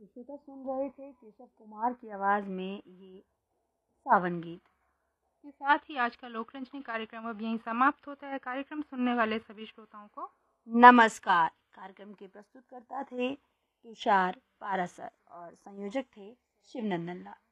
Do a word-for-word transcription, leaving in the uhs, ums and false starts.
श्रोता सुन रहे थे केशव कुमार की आवाज़ में ये सावन गीत के साथ ही आज का लोकरंजनी कार्यक्रम अब यहीं समाप्त होता है। कार्यक्रम सुनने वाले सभी श्रोताओं को नमस्कार। कार्यक्रम के प्रस्तुतकर्ता थे तुषार पारासर और संयोजक थे शिवनंदन लाल।